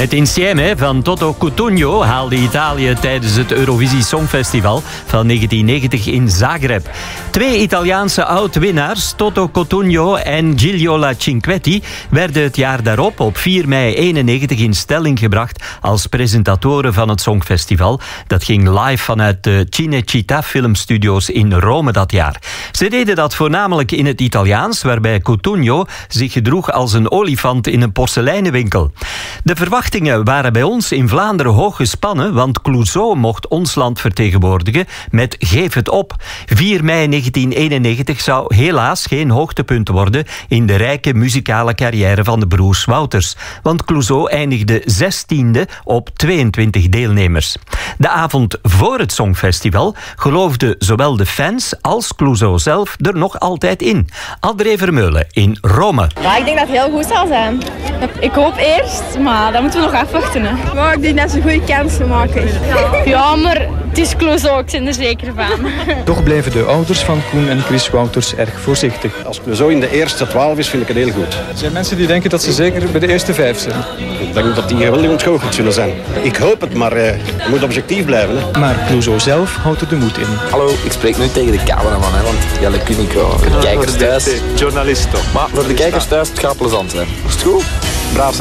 Met Insieme van Toto Cutugno haalde Italië tijdens het Eurovisie Songfestival van 1990 in Zagreb. 2 Italiaanse oud-winnaars, Toto Cutugno en Gigliola Cinquetti, werden het jaar daarop op 4 mei 91 in stelling gebracht als presentatoren van het Songfestival. Dat ging live vanuit de Cinecittà filmstudio's in Rome dat jaar. Ze deden dat voornamelijk in het Italiaans, waarbij Cutugno zich gedroeg als een olifant in een porseleinenwinkel. De verwachtingen waren bij ons in Vlaanderen hoog gespannen, want Clouseau mocht ons land vertegenwoordigen met Geef het op. 4 mei 1991 zou helaas geen hoogtepunt worden in de rijke muzikale carrière van de broers Wouters, want Clouseau eindigde 16e op 22 deelnemers. De avond voor het Songfestival geloofden zowel de fans als Clouseau zelf er nog altijd in. André Vermeulen in Rome. Ja, ik denk dat het heel goed zal zijn. Ik hoop eerst, maar dat moeten we nog afwachten. Hè. Maar ik denk dat ze een goede kans maken. Ja, maar het is Clouseau, ik ben er zeker van. Toch blijven de ouders van Koen en Chris Wouters erg voorzichtig. Als Clouseau in de eerste 12 is, vind ik het heel goed. Er zijn mensen die denken dat ze zeker bij de eerste 5 zijn. Ik denk dat die geweldig ontgoocheld zullen zijn. Ik hoop het, maar je moet objectief blijven. Hè. Maar Clouseau zelf houdt er de moed in. Hallo, ik spreek nu tegen de cameraman, hè, want ja, dat kun ik wel. De kijkers thuis. Journalist toch? Maar voor de kijkers thuis, het gaat plezant zijn. Is het goed? Braaf zijn.